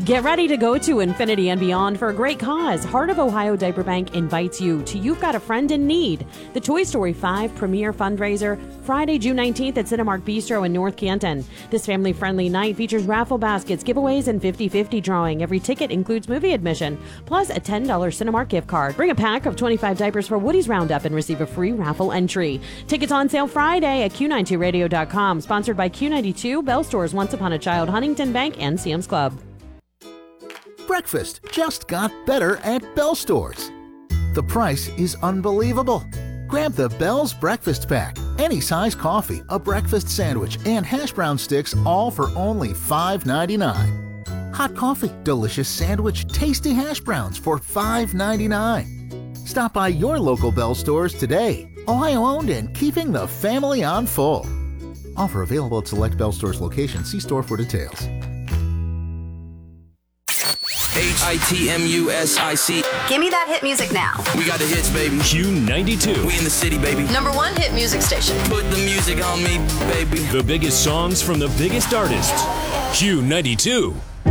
Get ready to go to infinity and beyond for a great cause. Heart of Ohio Diaper Bank invites you to You've Got a Friend in Need, the Toy Story 5 premiere fundraiser, Friday, June 19th at Cinemark Bistro in North Canton. This family-friendly night features raffle baskets, giveaways, and 50-50 drawing. Every ticket includes movie admission, plus a $10 Cinemark gift card. Bring a pack of 25 diapers for Woody's Roundup and receive a free raffle entry. Tickets on sale Friday at Q92Radio.com. Sponsored by Q92, Bell Stores, Once Upon a Child, Huntington Bank, and Sam's Club. Breakfast just got better at Bell Stores. The price is unbelievable. Grab the Bell's Breakfast Pack. Any size coffee, a breakfast sandwich, and hash brown sticks, all for only $5.99. Hot coffee, delicious sandwich, tasty hash browns for $5.99. Stop by your local Bell Stores today. Ohio-owned and keeping the family on full. Offer available at select Bell Stores locations. See store for details. HITMUSIC. Give me that hit music now. We got the hits, baby. Q92. We in the city, baby. #1 hit music station. Put the music on me, baby. The biggest songs from the biggest artists. Q92.